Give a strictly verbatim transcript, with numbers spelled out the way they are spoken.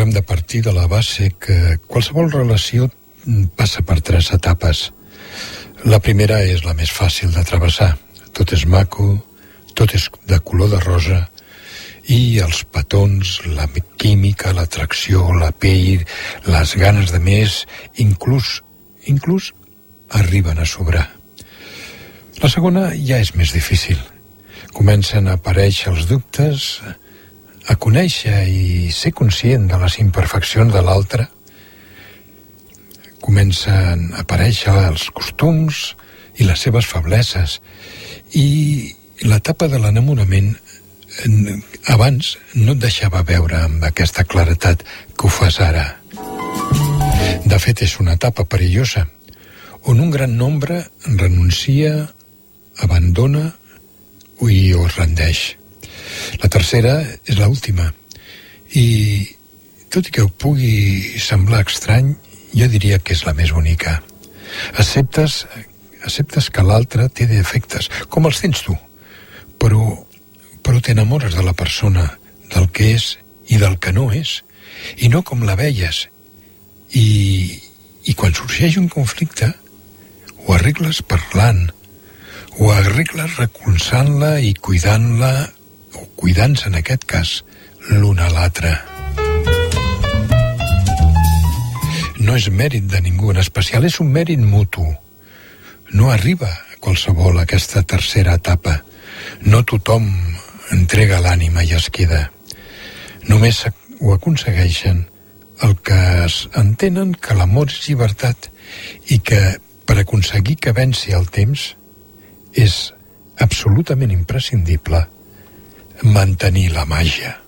hem de partir de la base que qualsevol relació passa per tres etapes. La primera és la més fàcil de travessar. Tot és maco, tot és de color de rosa, i els petons, la química, l'atracció, la pell, les ganes de més, inclús, inclús arriben a sobrar. La segona ja és més difícil. Comencen a aparèixer els dubtes, a conèixer i ser conscient de les imperfeccions de l'altre. Comencen a aparèixer els costums i les seves febleses. I l'etapa de l'enamorament abans no et deixava veure amb aquesta claretat que ho fas ara. De fet, és una etapa perillosa, on un gran nombre renuncia, abandona i o es rendeix. La tercera és l'última, i tot i que ho pugui semblar estrany, jo diria que és la més bonica. Acceptes, acceptes que l'altre té defectes, com els tens tu, però, però t'enamores de la persona, del que és i del que no és, i no com la veies. I, i quan sorgeix un conflicte, ho arregles parlant, ho arregles recolzant-la i cuidant-la, o cuidant-se en aquest cas, l'un a l'altre. No és mèrit de ningú en especial, és un mèrit mutu. No arriba qualsevol a aquesta tercera etapa. No tothom entrega l'ànima i es queda. Només ho aconsegueixen el que es entenen que l'amor és llibertat i que per aconseguir que venci el temps és absolutament imprescindible mantenir la màgia.